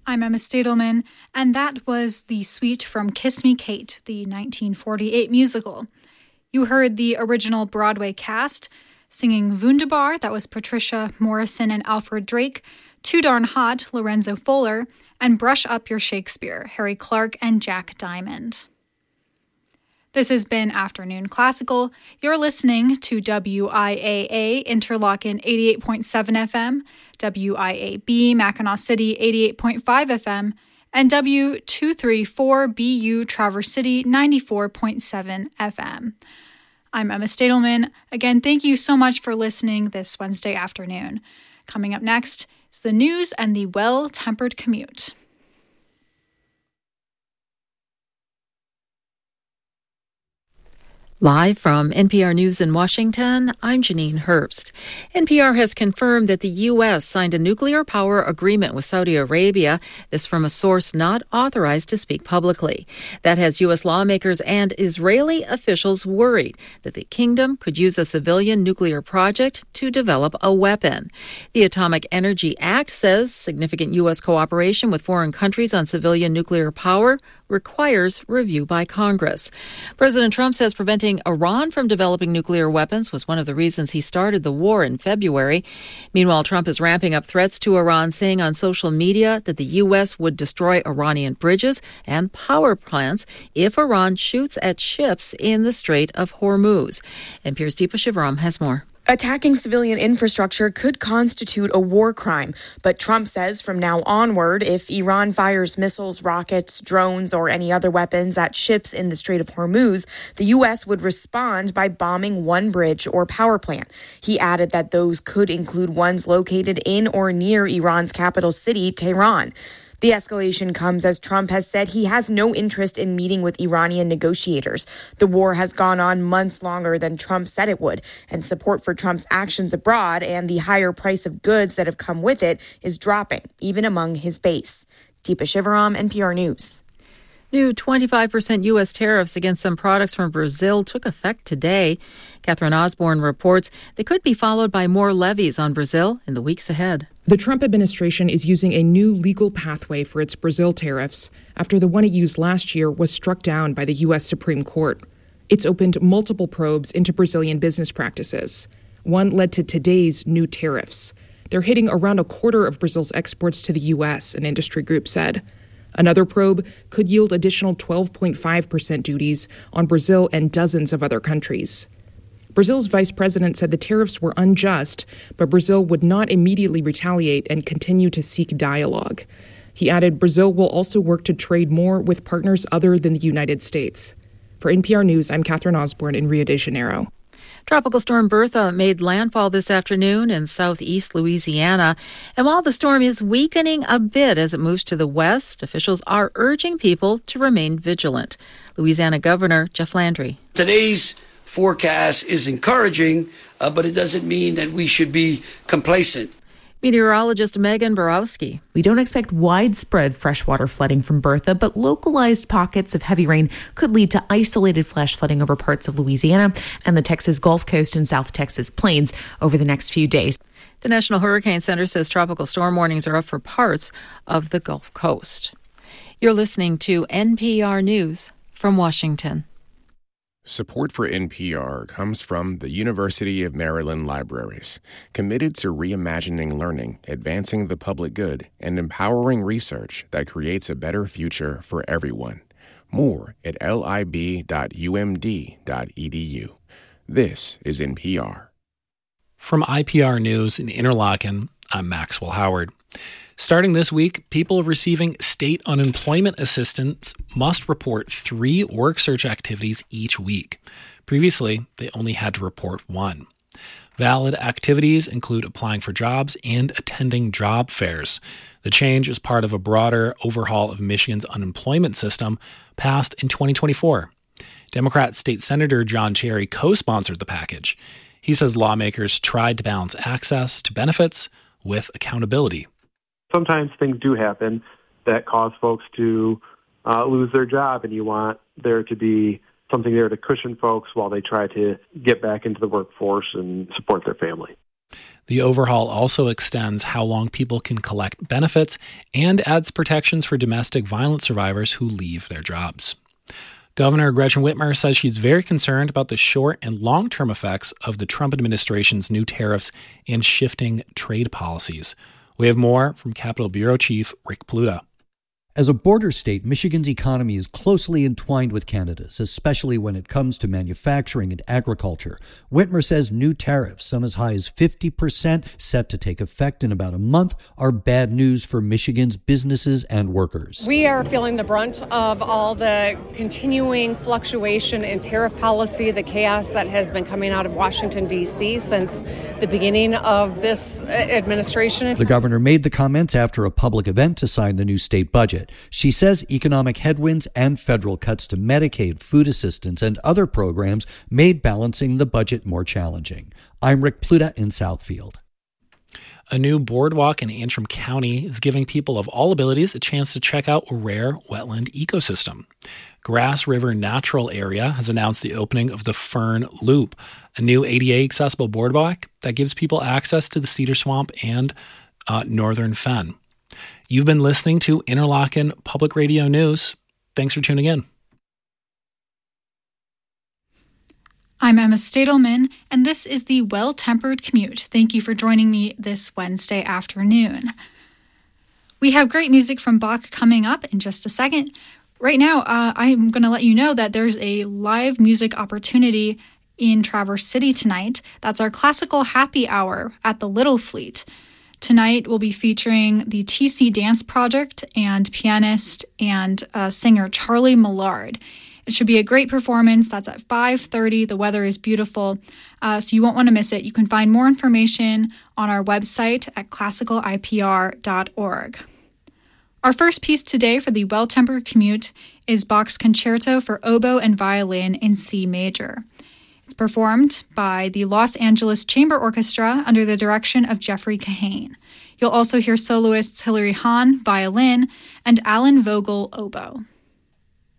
I'm Emma Stadelman, and that was the suite from Kiss Me Kate, the 1948 musical. You heard the original Broadway cast singing Wunderbar, that was Patricia Morrison and Alfred Drake, Too Darn Hot, Lorenzo Fuller, and Brush Up Your Shakespeare, Harry Clark and Jack Diamond. This has been Afternoon Classical. You're listening to WIAA Interlochen 88.7 FM, WIAB Mackinac City 88.5 FM, and W234BU Traverse City 94.7 FM. I'm Emma Stadelman. Again, thank you so much for listening this Wednesday afternoon. Coming up next is the news and the Well-Tempered Commute. Live from NPR News in Washington, I'm Janine Herbst. NPR has confirmed that the U.S. signed a nuclear power agreement with Saudi Arabia, this from a source not authorized to speak publicly. That has U.S. lawmakers and Israeli officials worried that the kingdom could use a civilian nuclear project to develop a weapon. The Atomic Energy Act says significant U.S. cooperation with foreign countries on civilian nuclear power requires review by Congress. President Trump says preventing Iran from developing nuclear weapons was one of the reasons he started the war in February. Meanwhile, Trump is ramping up threats to Iran, saying on social media that the U.S. would destroy Iranian bridges and power plants if Iran shoots at ships in the Strait of Hormuz. NPR's Deepa Shivaram has more. Attacking civilian infrastructure could constitute a war crime, but Trump says from now onward, if Iran fires missiles, rockets, drones, or any other weapons at ships in the Strait of Hormuz, the U.S. would respond by bombing one bridge or power plant. He added that those could include ones located in or near Iran's capital city, Tehran. The escalation comes as Trump has said he has no interest in meeting with Iranian negotiators. The war has gone on months longer than Trump said it would, and support for Trump's actions abroad and the higher price of goods that have come with it is dropping, even among his base. Deepa Shivaram, NPR News. New 25% U.S. tariffs against some products from Brazil took effect today. Catherine Osborne reports they could be followed by more levies on Brazil in the weeks ahead. The Trump administration is using a new legal pathway for its Brazil tariffs after the one it used last year was struck down by the U.S. Supreme Court. It's opened multiple probes into Brazilian business practices. One led to today's new tariffs. They're hitting around a quarter of Brazil's exports to the U.S., an industry group said. Another probe could yield additional 12.5% duties on Brazil and dozens of other countries. Brazil's vice president said the tariffs were unjust, but Brazil would not immediately retaliate and continue to seek dialogue. He added Brazil will also work to trade more with partners other than the United States. For NPR News, I'm Catherine Osborne in Rio de Janeiro. Tropical storm Bertha made landfall this afternoon in southeast Louisiana. And while the storm is weakening a bit as it moves to the west, officials are urging people to remain vigilant. Louisiana Governor Jeff Landry. Today's forecast is encouraging, but it doesn't mean that we should be complacent. Meteorologist Megan Borowski. We don't expect widespread freshwater flooding from Bertha, but localized pockets of heavy rain could lead to isolated flash flooding over parts of Louisiana and the Texas Gulf Coast and South Texas plains over the next few days. The National Hurricane Center says tropical storm warnings are up for parts of the Gulf Coast. You're listening to NPR News from Washington. Support for NPR comes from the University of Maryland Libraries, committed to reimagining learning, advancing the public good, and empowering research that creates a better future for everyone. More at lib.umd.edu. This is NPR. From IPR News in Interlochen, I'm Maxwell Howard. Starting this week, people receiving state unemployment assistance must report 3 work search activities each week. Previously, they only had to report 1. Valid activities include applying for jobs and attending job fairs. The change is part of a broader overhaul of Michigan's unemployment system passed in 2024. Democrat State Senator John Cherry co-sponsored the package. He says lawmakers tried to balance access to benefits with accountability. Sometimes things do happen that cause folks to lose their job, and you want there to be something there to cushion folks while they try to get back into the workforce and support their family. The overhaul also extends how long people can collect benefits and adds protections for domestic violence survivors who leave their jobs. Governor Gretchen Whitmer says she's very concerned about the short and long-term effects of the Trump administration's new tariffs and shifting trade policies. We have more from Capitol Bureau Chief Rick Pluta. As a border state, Michigan's economy is closely entwined with Canada's, especially when it comes to manufacturing and agriculture. Whitmer says new tariffs, some as high as 50%, set to take effect in about a month, are bad news for Michigan's businesses and workers. We are feeling the brunt of all the continuing fluctuation in tariff policy, the chaos that has been coming out of Washington, D.C. since the beginning of this administration. The governor made the comments after a public event to sign the new state budget. She says economic headwinds and federal cuts to Medicaid, food assistance, and other programs made balancing the budget more challenging. I'm Rick Pluta in Southfield. A new boardwalk in Antrim County is giving people of all abilities a chance to check out a rare wetland ecosystem. Grass River Natural Area has announced the opening of the Fern Loop, a new ADA accessible boardwalk that gives people access to the Cedar Swamp and Northern Fen. You've been listening to Interlochen Public Radio News. Thanks for tuning in. I'm Emma Stadelman, and this is the Well-Tempered Commute. Thank you for joining me this Wednesday afternoon. We have great music from Bach coming up in just a second. Right now, I'm going to let you know that there's a live music opportunity in Traverse City tonight. That's our classical happy hour at the Little Fleet. Tonight, we'll be featuring the TC Dance Project and pianist and singer Charlie Millard. It should be a great performance. That's at 5:30. The weather is beautiful, so you won't want to miss it. You can find more information on our website at classicalipr.org. Our first piece today for the Well-Tempered Commute is Bach's Concerto for Oboe and Violin in C major. It's performed by the Los Angeles Chamber Orchestra under the direction of Jeffrey Kahane. You'll also hear soloists Hilary Hahn, violin, and Alan Vogel, oboe.